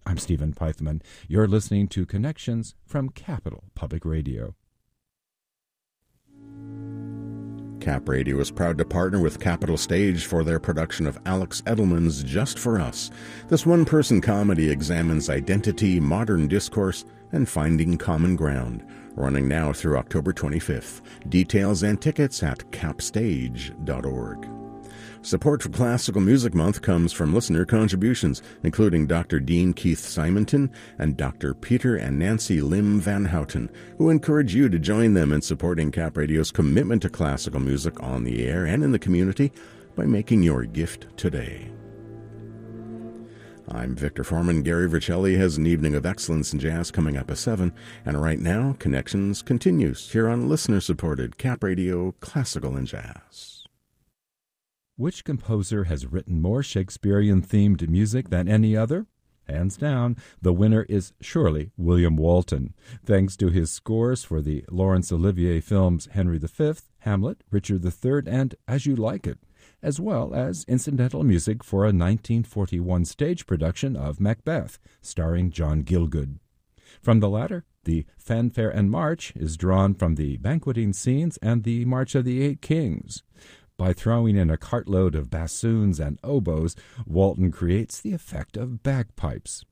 I'm Stephen Pythman. You're listening to Connections from Capital Public Radio. Cap Radio is proud to partner with Capital Stage for their production of Alex Edelman's Just for Us. This one-person comedy examines identity, modern discourse, and finding common ground. Running now through October 25th. Details and tickets at capstage.org. Support for Classical Music Month comes from listener contributions, including Dr. Dean Keith Simonton and Dr. Peter and Nancy Lim Van Houten, who encourage you to join them in supporting Cap Radio's commitment to classical music on the air and in the community by making your gift today. I'm Victor Foreman. Gary Vercelli has an evening of excellence in jazz coming up at 7, and right now, Connections continues here on listener-supported Cap Radio Classical and Jazz. Which composer has written more Shakespearean-themed music than any other? Hands down, the winner is surely William Walton, thanks to his scores for the Laurence Olivier films Henry V, Hamlet, Richard III, and As You Like It, as well as incidental music for a 1941 stage production of Macbeth, starring John Gielgud. From the latter, the Fanfare and March is drawn from the banqueting scenes and the March of the Eight Kings. By throwing in a cartload of bassoons and oboes, Walton creates the effect of bagpipes.